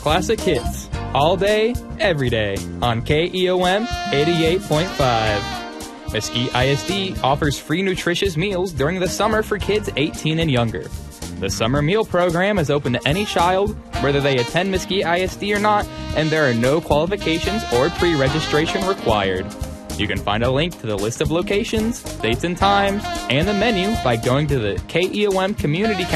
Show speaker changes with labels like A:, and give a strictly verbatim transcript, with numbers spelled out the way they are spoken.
A: classic hits. All day, every day, on K E O M eighty-eight point five. Mesquite I S D offers free nutritious meals during the summer for kids eighteen and younger. The summer meal program is open to any child, whether they attend Mesquite I S D or not, and there are no qualifications or pre-registration required. You can find a link to the list of locations, dates and times, and the menu by going to the K E O M Community